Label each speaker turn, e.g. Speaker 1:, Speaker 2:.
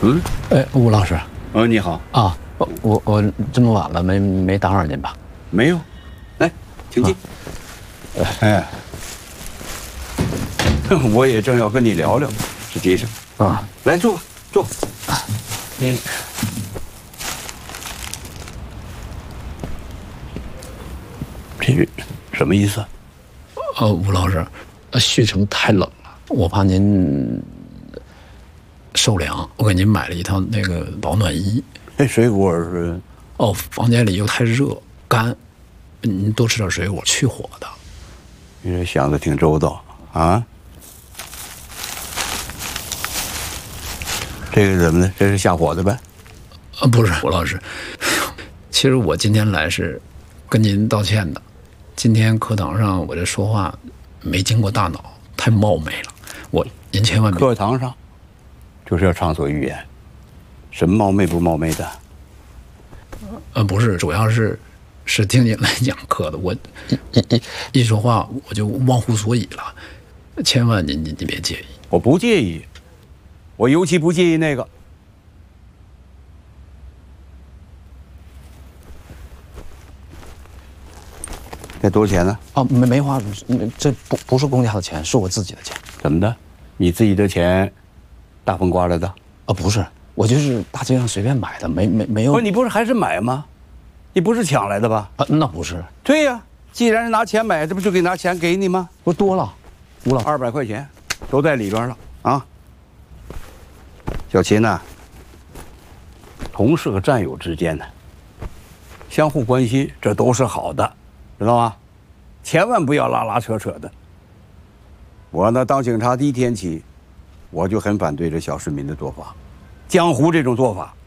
Speaker 1: 嗯，
Speaker 2: 哎，吴老师。
Speaker 1: 你好
Speaker 2: 啊，我这么晚了，没打扰您吧？
Speaker 1: 没有，来，请进。哎，我也正要跟你聊聊，实际上
Speaker 2: 啊，
Speaker 1: 来坐吧，坐。这什么意思？
Speaker 2: 吴老师，旭城太冷了，我怕您受凉，我给您买了一套那个保暖衣。
Speaker 1: 这水果是？
Speaker 2: 哦，房间里又太热干，您多吃点水果，去火的。
Speaker 1: 你这想的挺周到啊。这个怎么的？这是下火的呗？
Speaker 2: 不是，吴老师，其实我今天来是跟您道歉的。今天课堂上我这说话没经过大脑，太冒昧了。您千万别。
Speaker 1: 课堂上就是要畅所欲言，什么冒昧不冒昧的？
Speaker 2: 不是，主要是听您来讲课的，我一说话我就忘乎所以了，千万您别介意。
Speaker 1: 我不介意，我尤其不介意那个。这多少钱呢？
Speaker 2: 啊，没花，这不是公家的钱，是我自己的钱。
Speaker 1: 怎么的？你自己的钱，大风刮来的？
Speaker 2: 啊，不是，我就是大街上随便买的，没有。
Speaker 1: 不是，你不是还是买吗？你不是抢来的吧？
Speaker 2: 啊，那不是。
Speaker 1: 对呀，既然是拿钱买，这不就给拿钱给你吗？
Speaker 2: 不多了，吴老
Speaker 1: 200块钱，都在里边了啊。小秦呐，同事和战友之间呢，相互关心，这都是好的，知道吗？千万不要拉拉扯扯的。我呢，当警察第一天起，我就很反对这小市民的做法，江湖这种做法